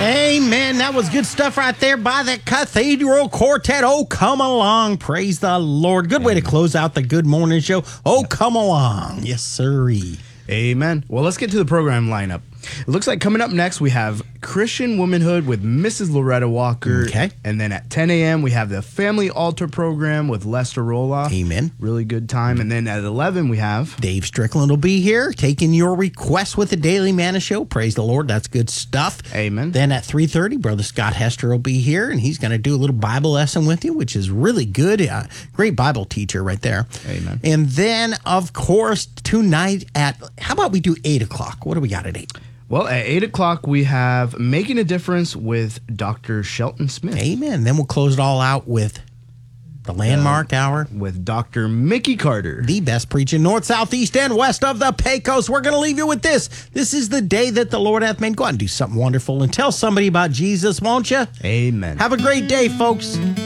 Amen. That was good stuff right there by the Cathedral Quartet. Oh, come along. Praise the Lord. Good way to close out the Good Morning Show. Oh, come along. Yes, sirree. Amen. Well, let's get to the program lineup. It looks like coming up next, we have Christian Womanhood with Mrs. Loretta Walker. Okay. And then at 10 a.m., we have the Family Altar program with Lester Roloff. Amen. Really good time. And then at 11, we have Dave Strickland will be here taking your requests with the Daily Manna Show. Praise the Lord. That's good stuff. Amen. Then at 3:30, Brother Scott Hester will be here, and he's going to do a little Bible lesson with you, which is really good. Great Bible teacher right there. Amen. And then, of course, tonight at, how about we do 8 o'clock? What do we got at 8? Well, at 8 o'clock, we have Making a Difference with Dr. Shelton Smith. Amen. Then we'll close it all out with the Landmark Hour. With Dr. Mickey Carter. The best preaching north, south, east, and west of the Pecos. We're going to leave you with this. This is the day that the Lord hath made. Go out and do something wonderful and tell somebody about Jesus, won't you? Amen. Have a great day, folks.